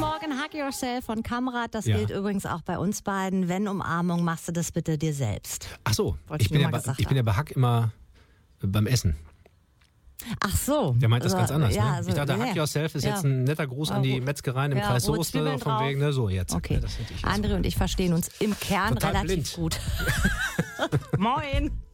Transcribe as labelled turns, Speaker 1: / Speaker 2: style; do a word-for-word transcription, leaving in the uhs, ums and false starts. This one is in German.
Speaker 1: Morgen, Hug Yourself von Kamrat. Das
Speaker 2: Ja.
Speaker 1: gilt übrigens auch bei uns beiden. Wenn Umarmung, machst du das bitte dir selbst.
Speaker 2: Ach so,
Speaker 1: Wollte
Speaker 2: ich
Speaker 1: ich
Speaker 2: bin,
Speaker 1: nur
Speaker 2: ja
Speaker 1: mal
Speaker 2: bei,
Speaker 1: gesagt
Speaker 2: ich bin ja bei Hack immer beim Essen.
Speaker 1: Ach so.
Speaker 2: Der meint das
Speaker 1: Also,
Speaker 2: ganz anders.
Speaker 1: ja,
Speaker 2: ne?
Speaker 1: also,
Speaker 2: Ich dachte,
Speaker 1: nee.
Speaker 2: Hack Yourself ist
Speaker 1: Ja.
Speaker 2: jetzt ein netter Gruß an die
Speaker 1: Ja,
Speaker 2: Metzgereien im
Speaker 1: ja,
Speaker 2: Kreis
Speaker 1: rote
Speaker 2: Soest,
Speaker 1: Zwiebeln
Speaker 2: von
Speaker 1: drauf.
Speaker 2: wegen, ne, so jetzt.
Speaker 1: Okay.
Speaker 2: Ja, das hätte ich jetzt
Speaker 1: André und ich verstehen uns im Kern
Speaker 2: Total
Speaker 1: relativ
Speaker 2: blind.
Speaker 1: gut. Moin.